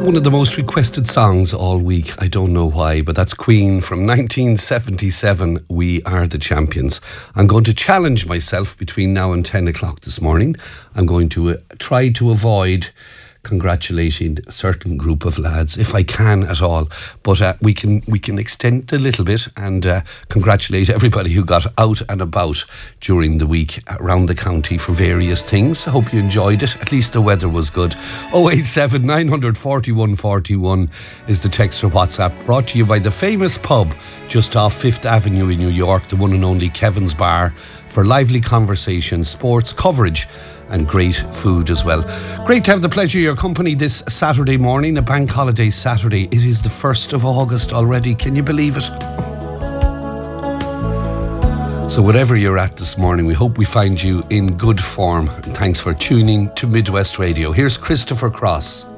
One of the most requested songs all week. I don't know why, but that's Queen from 1977, We Are the Champions. I'm going to challenge myself between now and 10 o'clock this morning. I'm going to try to avoid congratulating a certain group of lads, if I can at all. But we can extend a little bit and congratulate everybody who got out and about during the week around the county for various things. I hope you enjoyed it. At least the weather was good. 087 941 41 is the text or WhatsApp, brought to you by the famous pub just off 5th Avenue in New York, the one and only Kevin's Bar, for lively conversation, sports coverage and great food as well. Great to have the pleasure of your company this Saturday morning, a bank holiday Saturday. It is the 1st of August already. Can you believe it? So whatever you're at this morning, we hope we find you in good form. And thanks for tuning to Midwest Radio. Here's Christopher Cross.